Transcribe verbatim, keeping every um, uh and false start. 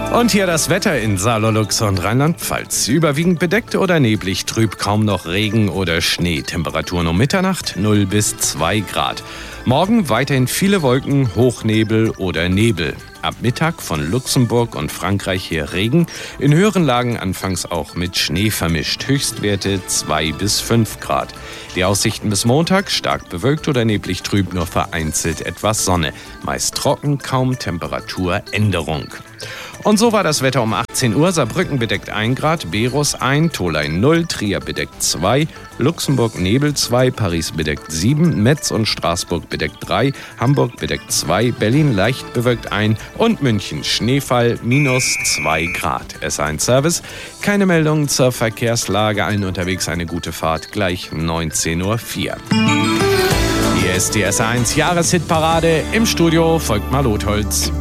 Und hier das Wetter in Saarlouis und Rheinland-Pfalz. Überwiegend bedeckt oder neblig, trüb, kaum noch Regen oder Schnee. Temperaturen um Mitternacht null bis zwei Grad. Morgen weiterhin viele Wolken, Hochnebel oder Nebel. Ab Mittag von Luxemburg und Frankreich her Regen. In höheren Lagen anfangs auch mit Schnee vermischt. Höchstwerte zwei bis fünf Grad. Die Aussichten bis Montag stark bewölkt oder neblig trüb, nur vereinzelt etwas Sonne. Meist trocken, kaum Temperaturänderung. Und so war das Wetter um achtzehn Uhr. Saarbrücken bedeckt ein Grad, Berus ein, Tollein null, Trier bedeckt zwei, Luxemburg Nebel zwei, Paris bedeckt sieben, Metz und Straßburg bedeckt drei, Hamburg bedeckt zwei, Berlin leicht bewölkt ein und München Schneefall minus zwei Grad. S eins Service, keine Meldungen zur Verkehrslage, allen unterwegs eine gute Fahrt, gleich neunzehn Uhr vier. Hier ist die S eins Jahreshitparade, im Studio folgt Malotholz.